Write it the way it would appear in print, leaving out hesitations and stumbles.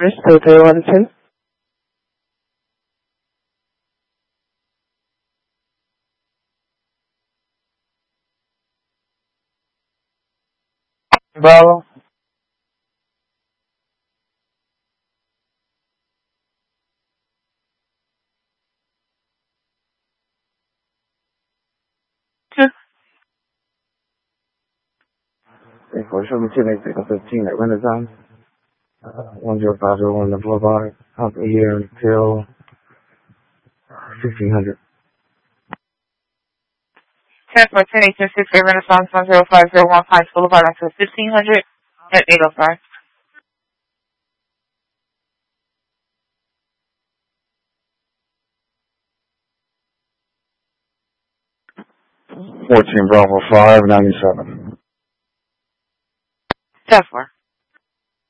Still 312. Bravo. Two. 472, 15 at Renaissance. 10501 the Boulevard. Out the year until 1600. 10-4-10-8-6 Renaissance 10501 Pines Boulevard until 1500 at 805. 14 Bravo 5, 97. 10-4.